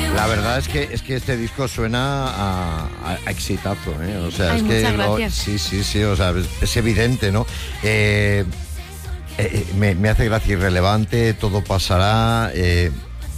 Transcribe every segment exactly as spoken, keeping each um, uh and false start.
La verdad es que es que este disco suena a, a, a exitazo, ¿eh? O sea, Ay, es que muchas lo, gracias. sí, sí, sí, o sea, es, es evidente, ¿no? Eh, eh, me, me hace gracia irrelevante, todo pasará. Eh,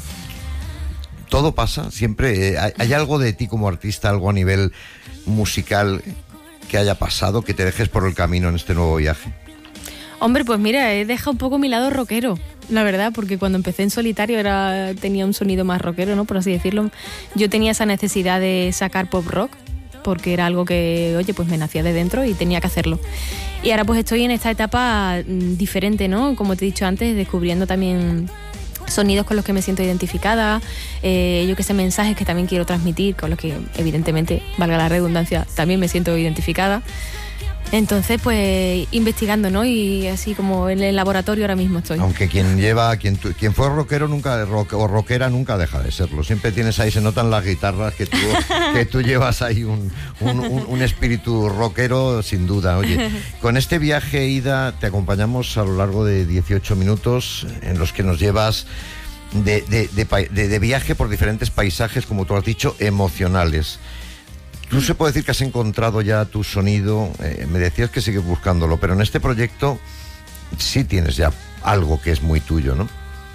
todo pasa, siempre. Eh, hay, hay algo de ti como artista, algo a nivel musical que haya pasado, que te dejes por el camino en este nuevo viaje. Hombre, pues mira, he dejado un poco mi lado rockero, la verdad, porque cuando empecé en solitario era tenía un sonido más rockero, ¿no? Por así decirlo. Yo tenía esa necesidad de sacar pop rock, porque era algo que, oye, pues me nacía de dentro y tenía que hacerlo. Y ahora pues estoy en esta etapa mm, diferente, ¿no? Como te he dicho antes, descubriendo también sonidos con los que me siento identificada, eh, yo que sé, mensajes que también quiero transmitir, con los que evidentemente, valga la redundancia, también me siento identificada. Entonces, pues, investigando, ¿no? Y así como en el laboratorio ahora mismo estoy. Aunque quien lleva, quien, tu, quien fue rockero nunca, rock, o rockera nunca deja de serlo. Siempre tienes ahí, se notan las guitarras que tú, que tú llevas ahí un, un, un, un espíritu rockero, sin duda. Oye, con este viaje, Ida, te acompañamos a lo largo de dieciocho minutos en los que nos llevas de, de, de, de, de viaje por diferentes paisajes, como tú has dicho, emocionales. Tú se puede decir que has encontrado ya tu sonido, eh, me decías que sigues buscándolo, pero en este proyecto sí tienes ya algo que es muy tuyo, ¿no?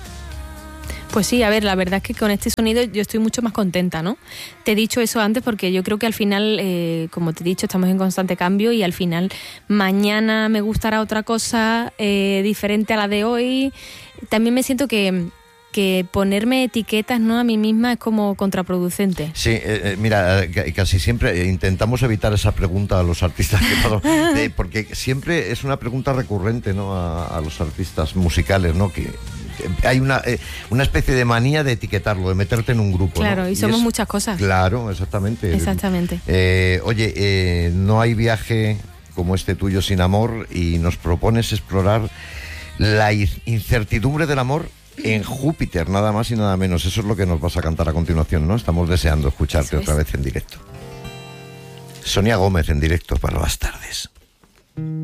Pues sí, a ver, la verdad es que con este sonido yo estoy mucho más contenta, ¿no? Te he dicho eso antes porque yo creo que al final, eh, como te he dicho, estamos en constante cambio y al final mañana me gustará otra cosa eh, diferente a la de hoy. También me siento que... que ponerme etiquetas, ¿no?, a mí misma es como contraproducente. Sí, eh, eh, mira, casi siempre intentamos evitar esa pregunta a los artistas, que, de, porque siempre es una pregunta recurrente, ¿no?, a, a los artistas musicales, ¿no?, que, que hay una, eh, una especie de manía de etiquetarlo, de meterte en un grupo. Claro, ¿no? y somos y es, muchas cosas. Claro, exactamente. Exactamente. Eh, oye, eh, no hay viaje como este tuyo sin amor y nos propones explorar la incertidumbre del amor en Júpiter, nada más y nada menos. Eso es lo que nos vas a cantar a continuación, ¿no? Estamos deseando escucharte otra vez en directo. Sonia Gómez en directo para las tardes.